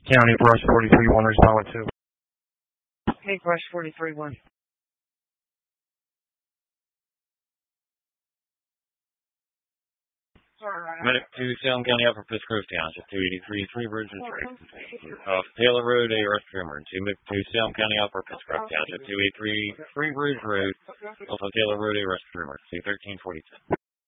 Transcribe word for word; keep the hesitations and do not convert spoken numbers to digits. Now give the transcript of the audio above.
County, Brush forty-three one, respond with two. Hey, Brush forty-three one. Medic two, Salem County, Upper Fisk Grove Township, two eighty-three, Three Bridges Road. Off Taylor Road, a arrest rumor. two Medic two, Salem County, Upper Fisk Grove Township, two eighty-three, Three Bridge Road. Off Taylor Road, a arrest rumor. two thirteen forty-two.